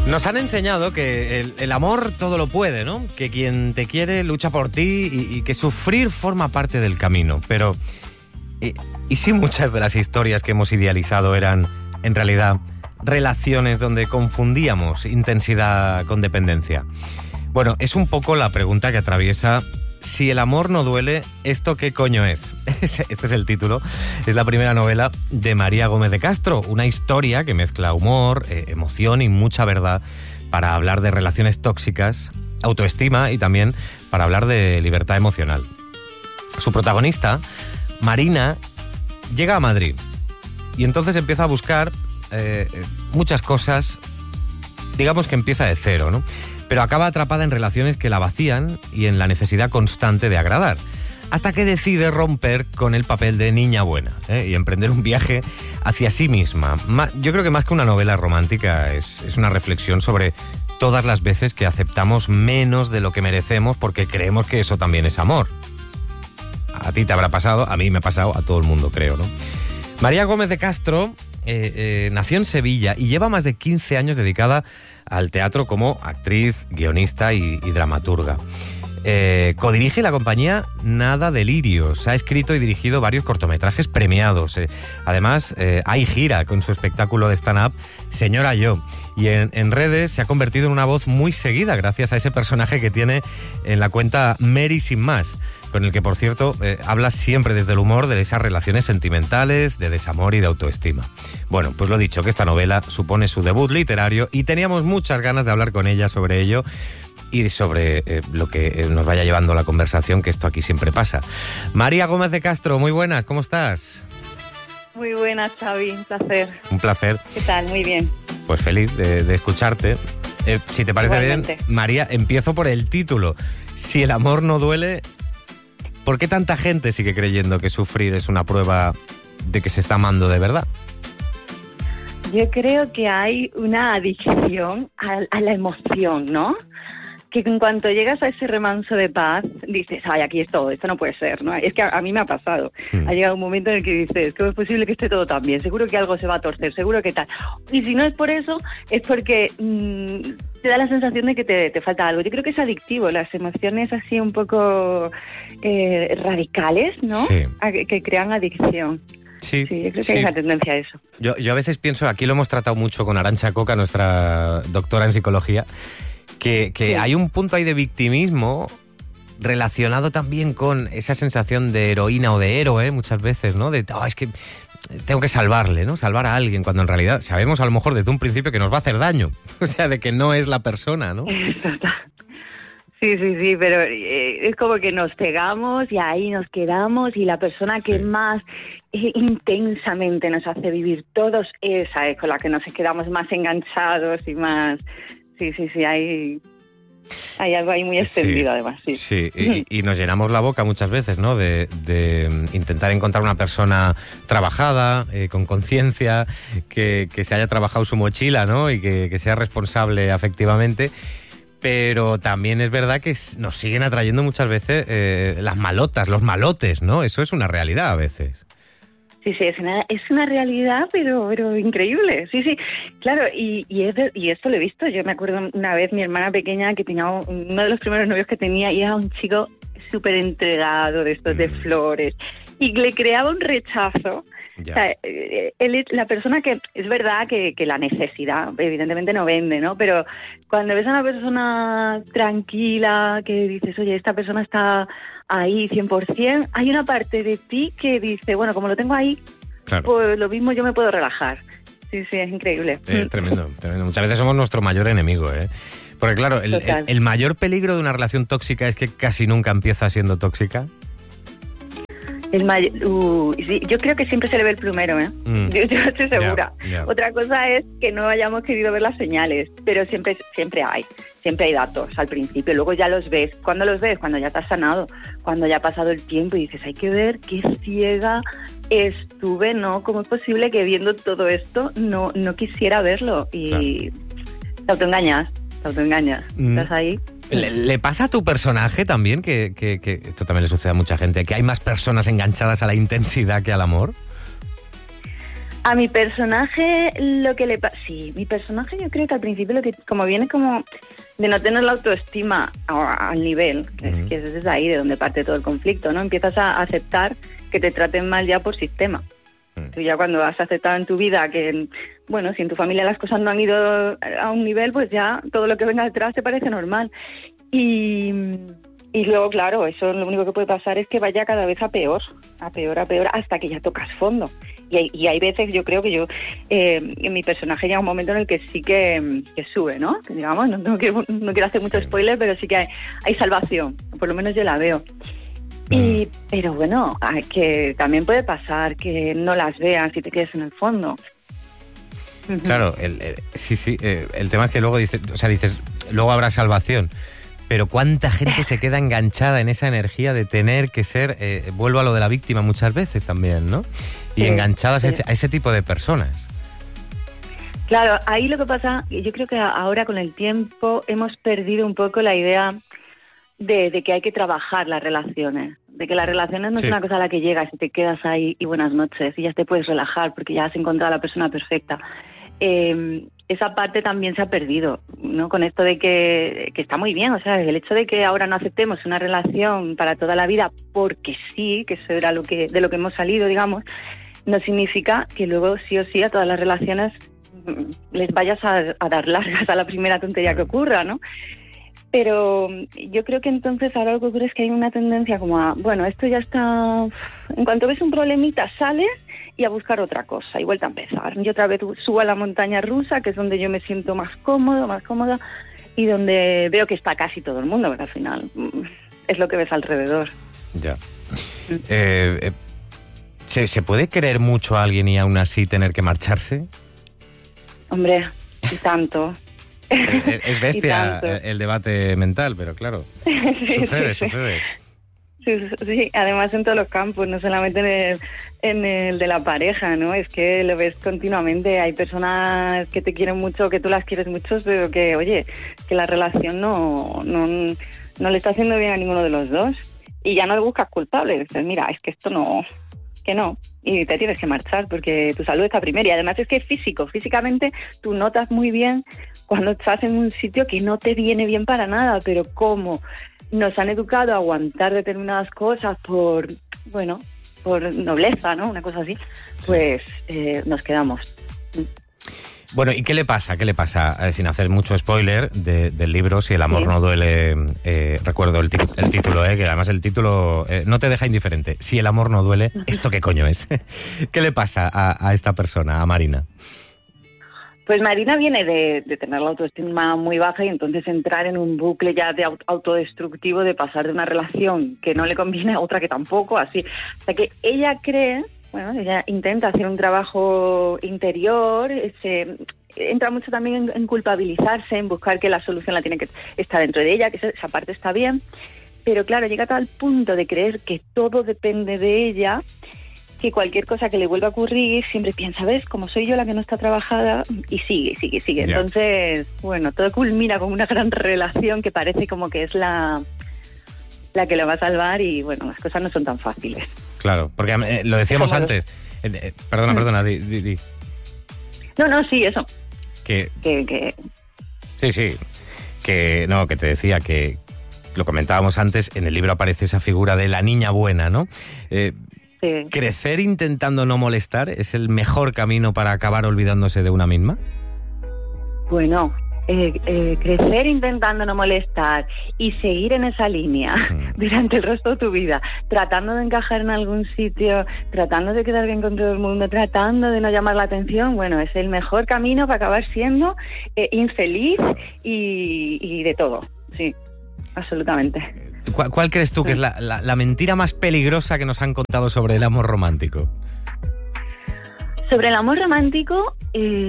Nos han enseñado que el amor todo lo puede, ¿no? Que quien te quiere lucha por ti y que sufrir forma parte del camino. Pero, ¿y si muchas de las historias que hemos idealizado eran, en realidad, relaciones donde confundíamos intensidad con dependencia? Bueno, es un poco la pregunta que atraviesa Si el amor no duele, ¿esto qué coño es? Este es el título. Es la primera novela de María Gómez de Castro, una historia que mezcla humor, emoción y mucha verdad para hablar de relaciones tóxicas, autoestima y también para hablar de libertad emocional. Su protagonista, Marina, llega a Madrid y entonces empieza a buscar muchas cosas, digamos que empieza de cero, ¿no? Pero acaba atrapada en relaciones que la vacían y en la necesidad constante de agradar, hasta que decide romper con el papel de niña buena y emprender un viaje hacia sí misma. Yo creo que más que una novela romántica es una reflexión sobre todas las veces que aceptamos menos de lo que merecemos porque creemos que eso también es amor. A ti te habrá pasado, a mí me ha pasado, a todo el mundo creo, ¿no? María Gómez de Castro nació en Sevilla y lleva más de 15 años dedicada al teatro como actriz, guionista y dramaturga. Codirige la compañía Nada Delirios. Ha escrito y dirigido varios cortometrajes premiados. Además, hay gira con su espectáculo de stand-up Señora Yo. Y en redes se ha convertido en una voz muy seguida gracias a ese personaje que tiene en la cuenta Mary Sin Más, con el que, por cierto, habla siempre desde el humor de esas relaciones sentimentales, de desamor y de autoestima. Bueno, pues lo dicho, que esta novela supone su debut literario y teníamos muchas ganas de hablar con ella sobre ello y sobre lo que nos vaya llevando la conversación, que esto aquí siempre pasa. María Gómez de Castro, muy buenas, ¿cómo estás? Muy buenas, Xavi, un placer. Un placer. ¿Qué tal? Muy bien. Pues feliz de escucharte. Si te parece Igualmente. bien, María, empiezo por el título. Si el amor no duele, ¿por qué tanta gente sigue creyendo que sufrir es una prueba de que se está amando de verdad? Yo creo que hay una adicción a la emoción, ¿no? Que en cuanto llegas a ese remanso de paz, dices, ay, aquí es todo, esto no puede ser, ¿no? Es que a mí me ha pasado. Ha llegado un momento en el que dices, ¿cómo es posible que esté todo tan bien? Seguro que algo se va a torcer, seguro que tal. Y si no es por eso, es porque te da la sensación de que te falta algo. Yo creo que es adictivo, las emociones así un poco radicales, ¿no? Sí. Que crean adicción. Sí, yo creo que hay una tendencia a eso. Yo a veces pienso, aquí lo hemos tratado mucho con Arantxa Coca, nuestra doctora en psicología, que sí, hay un punto ahí de victimismo relacionado también con esa sensación de heroína o de héroe muchas veces, ¿no? De, es que tengo que salvarle, ¿no? Salvar a alguien, cuando en realidad sabemos a lo mejor desde un principio que nos va a hacer daño. O sea, de que no es la persona, ¿no? Sí, pero es como que nos pegamos y ahí nos quedamos y la persona que más intensamente nos hace vivir todos, esa es con la que nos quedamos más enganchados y más... Sí, hay algo ahí muy extendido, además. Sí, y nos llenamos la boca muchas veces, ¿no? De intentar encontrar una persona trabajada, con conciencia, que se haya trabajado su mochila, ¿no? Y que sea responsable afectivamente. Pero también es verdad que nos siguen atrayendo muchas veces las malotas, los malotes, ¿no? Eso es una realidad a veces. Sí, es una realidad, pero increíble. Sí, claro, y esto lo he visto. Yo me acuerdo una vez mi hermana pequeña que tenía uno de los primeros novios que tenía y era un chico súper entregado de estos de flores y le creaba un rechazo. Ya. O sea, la persona que es verdad que la necesidad evidentemente no vende, ¿no? Pero cuando ves a una persona tranquila que dices, oye, esta persona está ahí 100%, hay una parte de ti que dice, bueno, como lo tengo ahí, claro, pues lo mismo yo me puedo relajar. Sí, es increíble. Tremendo. Muchas veces somos nuestro mayor enemigo, ¿eh? Porque claro, el mayor peligro de una relación tóxica es que casi nunca empieza siendo tóxica. Sí, yo creo que siempre se le ve el plumero, ¿eh? Yo estoy segura. Yeah. Otra cosa es que no hayamos querido ver las señales, pero siempre hay datos al principio, luego ya los ves. ¿Cuándo los ves? Cuando ya te has sanado, cuando ya ha pasado el tiempo y dices, hay que ver qué ciega estuve, ¿no? ¿Cómo es posible que viendo todo esto no quisiera verlo? Y claro, te autoengañas. ¿Estás ahí? ¿Le pasa a tu personaje también, que esto también le sucede a mucha gente, que hay más personas enganchadas a la intensidad que al amor? A mi personaje lo que le pasa... Sí, mi personaje yo creo que al principio lo que como viene como de no tener la autoestima al nivel, que es desde ahí de donde parte todo el conflicto, ¿no? Empiezas a aceptar que te traten mal ya por sistema. Tú ya cuando has aceptado en tu vida que, bueno, si en tu familia las cosas no han ido a un nivel, pues ya todo lo que venga detrás te parece normal. Y luego, claro, eso lo único que puede pasar es que vaya cada vez a peor, hasta que ya tocas fondo. Y hay veces, yo creo que en mi personaje llega un momento en el que sí que sube, ¿no? Que digamos, no quiero hacer mucho spoiler, pero sí que hay salvación, por lo menos yo la veo. Pero bueno, que también puede pasar que no las veas y te quedes en el fondo. Claro, el tema es que luego dices, luego habrá salvación. Pero ¿cuánta gente se queda enganchada en esa energía de tener que ser, vuelvo a lo de la víctima muchas veces también, ¿no? Y sí, enganchadas a ese tipo de personas. Claro, ahí lo que pasa, yo creo que ahora con el tiempo hemos perdido un poco la idea de que hay que trabajar las relaciones, de que las relaciones no es una cosa a la que llegas y te quedas ahí y buenas noches y ya te puedes relajar porque ya has encontrado a la persona perfecta. Esa parte también se ha perdido, ¿no? Con esto de que está muy bien, o sea, el hecho de que ahora no aceptemos una relación para toda la vida porque sí, que eso era de lo que hemos salido, digamos, no significa que luego sí o sí a todas las relaciones les vayas a dar largas a la primera tontería que ocurra, ¿no? Pero yo creo que entonces ahora lo que ocurre es que hay una tendencia como a, bueno, esto ya está, en cuanto ves un problemita sales y a buscar otra cosa y vuelta a empezar. Yo otra vez subo a la montaña rusa, que es donde yo me siento más cómoda y donde veo que está casi todo el mundo, porque al final es lo que ves alrededor. Ya. ¿Se puede querer mucho a alguien y aún así tener que marcharse? Hombre, y tanto. Es bestia el debate mental, pero claro, sucede. Sí, además en todos los campos, no solamente en el de la pareja, ¿no? Es que lo ves continuamente, hay personas que te quieren mucho, que tú las quieres mucho, pero que, oye, que la relación no le está haciendo bien a ninguno de los dos. Y ya no le buscas culpables, dices, mira, es que esto no, y te tienes que marchar porque tu salud está primero. Y además es que físicamente tú notas muy bien cuando estás en un sitio que no te viene bien para nada, pero como nos han educado a aguantar determinadas cosas por nobleza, ¿no? Una cosa así, pues nos quedamos. Bueno, ¿y qué le pasa? Sin hacer mucho spoiler del libro, Si el amor no duele, recuerdo el título, que además el título no te deja indiferente. Si el amor no duele, ¿esto qué coño es? ¿Qué le pasa a esta persona, a Marina? Pues Marina viene de tener la autoestima muy baja y entonces entrar en un bucle ya de autodestructivo de pasar de una relación que no le conviene a otra que tampoco, así. O sea que ella intenta hacer un trabajo interior, entra mucho también en culpabilizarse, en buscar que la solución la tiene que estar dentro de ella, que esa parte está bien, pero claro, llega a tal punto de creer que todo depende de ella, que cualquier cosa que le vuelva a ocurrir siempre piensa, ¿ves? Como soy yo la que no está trabajada, y sigue. Yeah. Entonces, bueno, todo culmina con una gran relación que parece como que es la que lo va a salvar y, bueno, las cosas no son tan fáciles. Claro, porque lo decíamos antes. Perdona, di. No, sí, eso. Que... Sí. Que te decía que lo comentábamos antes, en el libro aparece esa figura de la niña buena, ¿no? Sí. ¿Crecer intentando no molestar es el mejor camino para acabar olvidándose de una misma? Bueno, crecer intentando no molestar y seguir en esa línea durante el resto de tu vida, tratando de encajar en algún sitio, tratando de quedar bien con todo el mundo, tratando de no llamar la atención, bueno, es el mejor camino para acabar siendo infeliz y de todo, sí, absolutamente. ¿Cuál crees tú que es la mentira más peligrosa que nos han contado sobre el amor romántico? Sobre el amor romántico,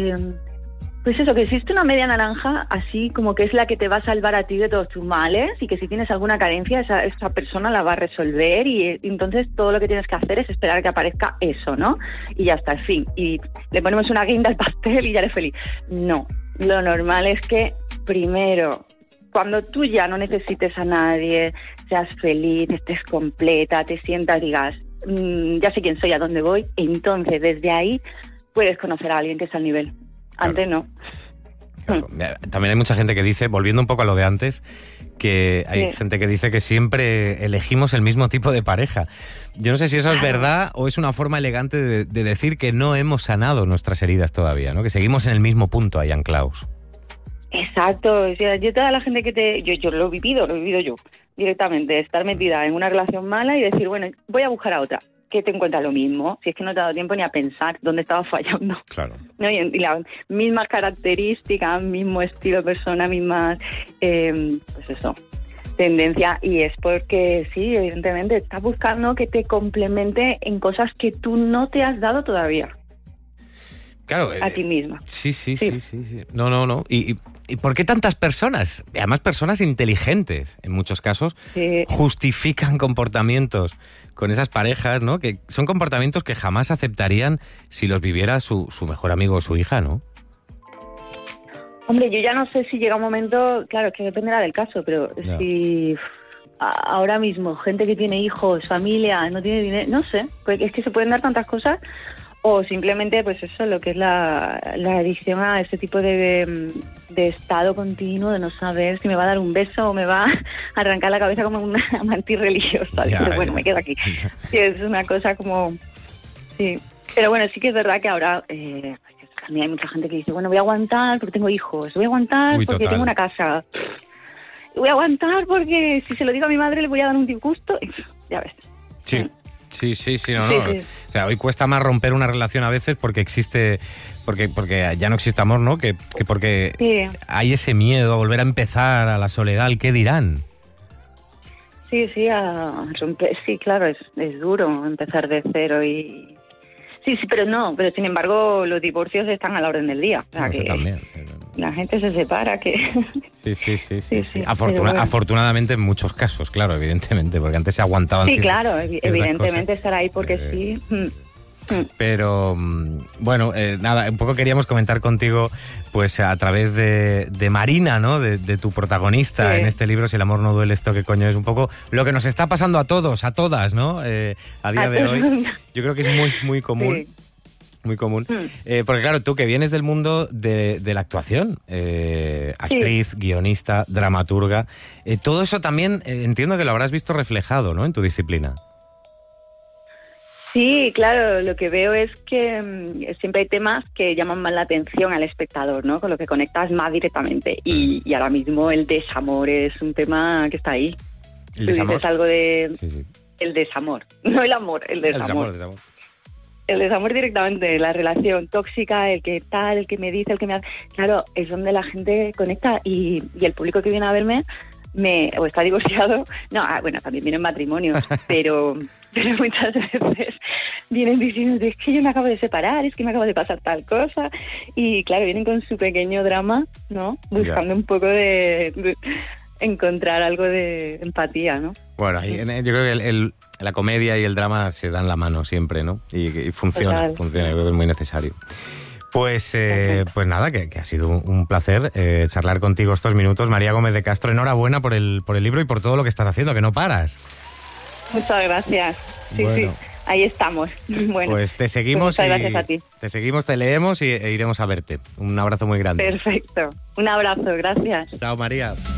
pues eso, que existe una media naranja, así como que es la que te va a salvar a ti de todos tus males y que si tienes alguna carencia, esa persona la va a resolver y entonces todo lo que tienes que hacer es esperar a que aparezca eso, ¿no? Y ya está, en fin. Y le ponemos una guinda al pastel y ya eres feliz. No, lo normal es que primero, cuando tú ya no necesites a nadie, seas feliz, estés completa, te sientas, digas, ya sé quién soy, a dónde voy, entonces desde ahí puedes conocer a alguien que está al nivel. Antes no. Claro. También hay mucha gente que dice, volviendo un poco a lo de antes, que hay gente que dice que siempre elegimos el mismo tipo de pareja. Yo no sé si eso es verdad o es una forma elegante de decir que no hemos sanado nuestras heridas todavía, ¿no? Que seguimos en el mismo punto ahí anclados. Exacto, o sea, yo toda la gente que yo lo he vivido yo directamente, estar metida en una relación mala y decir, bueno, voy a buscar a otra, que te encuentra lo mismo, si es que no te ha dado tiempo ni a pensar dónde estabas fallando. Claro. ¿No? Y las mismas características, mismo estilo de persona, mismas, pues eso, tendencia, y es porque sí, evidentemente, estás buscando que te complemente en cosas que tú no te has dado todavía. Claro, a ti misma. Sí. No. ¿Y por qué tantas personas, además personas inteligentes en muchos casos, justifican comportamientos con esas parejas, ¿no? Que son comportamientos que jamás aceptarían si los viviera su mejor amigo o su hija, ¿no? Hombre, yo ya no sé si llega un momento, claro, es que dependerá del caso, pero si ahora mismo gente que tiene hijos, familia, no tiene dinero, no sé, porque es que se pueden dar tantas cosas. O simplemente, pues eso, lo que es la adicción a ese tipo de estado continuo, de no saber si me va a dar un beso o me va a arrancar la cabeza como una mantis religiosa. Bueno, me quedo aquí. Sí, es una cosa como... Sí. Pero bueno, sí que es verdad que ahora también hay mucha gente que dice, bueno, voy a aguantar porque tengo hijos, voy a aguantar porque tengo una casa, voy a aguantar porque si se lo digo a mi madre le voy a dar un disgusto. Ya ves. Sí. Sí, no. O sea, hoy cuesta más romper una relación a veces porque ya no existe amor, ¿no? Que porque hay ese miedo a volver a empezar, a la soledad, al qué dirán. Sí, a romper, sí, claro, es duro empezar de cero y... Sí, pero sin embargo los divorcios están a la orden del día. O sea, que también. La gente se separa, que... Sí. Afortunadamente en muchos casos, claro, evidentemente, porque antes se aguantaban... Sí, claro, evidentemente estar ahí porque sí... Pero bueno, nada, un poco queríamos comentar contigo, pues a través de Marina, ¿no? De tu protagonista en este libro, Si el amor no duele, esto qué coño es, un poco lo que nos está pasando a todos, a todas, ¿no? A día de hoy. Yo creo que es muy común. Sí. Muy común. Porque claro, tú que vienes del mundo de la actuación, actriz, guionista, dramaturga, todo eso también entiendo que lo habrás visto reflejado, ¿no? En tu disciplina. Sí, claro, lo que veo es que siempre hay temas que llaman más la atención al espectador, ¿no? Con lo que conectas más directamente. Y ahora mismo el desamor es un tema que está ahí. ¿El desamor? Tú dices algo de... Sí. El desamor, no el amor, el desamor. El desamor directamente, la relación tóxica, el que tal, el que me dice, el que me hace... Claro, es donde la gente conecta y el público que viene a verme o está divorciado, bueno, también vienen matrimonios, pero muchas veces vienen diciendo, es que yo me acabo de separar, es que me acaba de pasar tal cosa, y claro, vienen con su pequeño drama, ¿no? Buscando un poco de encontrar algo de empatía, ¿no? Bueno, yo creo que la comedia y el drama se dan la mano siempre, ¿no? Y funciona, yo creo que es muy necesario. Pues nada, que ha sido un placer charlar contigo estos minutos. María Gómez de Castro, enhorabuena por el libro y por todo lo que estás haciendo, que no paras. Muchas gracias. Sí, ahí estamos. Bueno, pues te seguimos, pues muchas gracias a ti. Te seguimos, te leemos e iremos a verte. Un abrazo muy grande. Perfecto. Un abrazo, gracias. Chao, María.